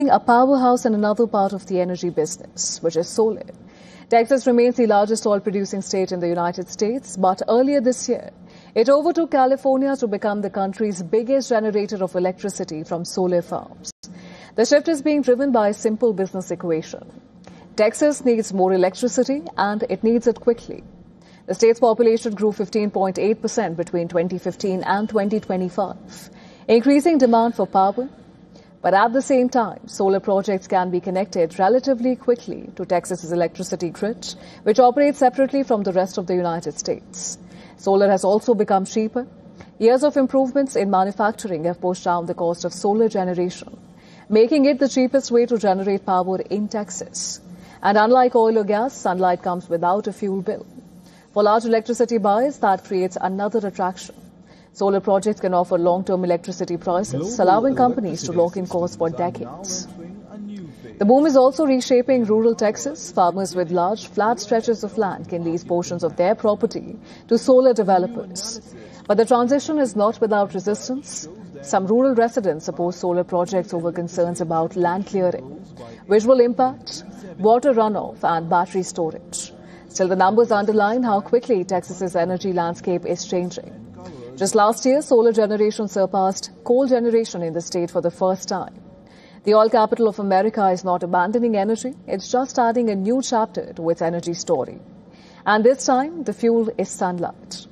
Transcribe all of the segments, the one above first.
A powerhouse in another part of the energy business, which is solar. Texas remains the largest oil-producing state in the United States, but earlier this year, it overtook California to become the country's biggest generator of electricity from solar farms. The shift is being driven by a simple business equation. Texas needs more electricity, and it needs it quickly. The state's population grew 15.8% between 2015 and 2025, increasing demand for power. But at the same time, solar projects can be connected relatively quickly to Texas's electricity grid, which operates separately from the rest of the United States. Solar has also become cheaper. Years of improvements in manufacturing have pushed down the cost of solar generation, making it the cheapest way to generate power in Texas. And unlike oil or gas, sunlight comes without a fuel bill. For large electricity buyers, that creates another attraction. Solar projects can offer long-term electricity prices, allowing companies to lock in costs for decades. The boom is also reshaping rural Texas. Farmers with large, flat stretches of land can lease portions of their property to solar developers. But the transition is not without resistance. Some rural residents oppose solar projects over concerns about land clearing, visual impact, water runoff, and battery storage. Still, the numbers underline how quickly Texas's energy landscape is changing. Just last year, solar generation surpassed coal generation in the state for the first time. The oil capital of America is not abandoning energy, it's just adding a new chapter to its energy story. And this time, the fuel is sunlight.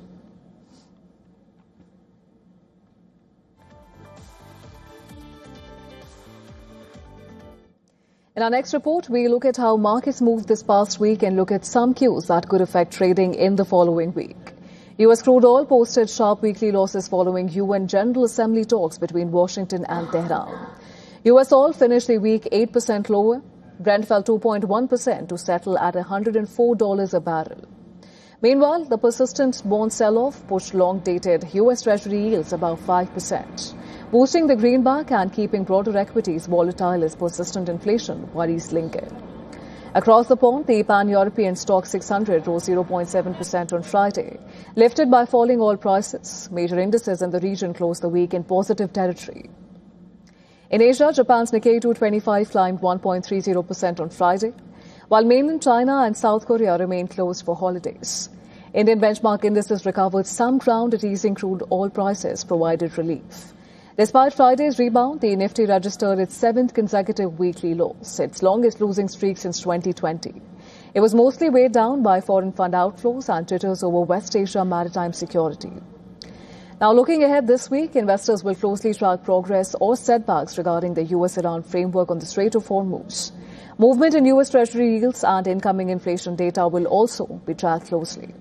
In our next report, we look at how markets moved this past week and look at some cues that could affect trading in the following week. U.S. crude oil posted sharp weekly losses following UN General Assembly talks between Washington and Tehran. U.S. oil finished the week 8% lower. Brent fell 2.1% to settle at $104 a barrel. Meanwhile, the persistent bond sell-off pushed long-dated U.S. Treasury yields above 5%, boosting the greenback and keeping broader equities volatile as persistent inflation worries linger. Across the pond, the pan-European stock 600 rose 0.7% on Friday, lifted by falling oil prices. Major indices in the region closed the week in positive territory. In Asia, Japan's Nikkei 225 climbed 1.30% on Friday, while mainland China and South Korea remained closed for holidays. Indian benchmark indices recovered some ground at easing crude oil prices provided relief. Despite Friday's rebound, the Nifty registered its 7th consecutive weekly loss, its longest losing streak since 2020. It was mostly weighed down by foreign fund outflows and jitters over West Asia maritime security. Now, looking ahead this week, investors will closely track progress or setbacks regarding the U.S.-Iran framework on the Strait of Hormuz. Movement in U.S. Treasury yields and incoming inflation data will also be tracked closely.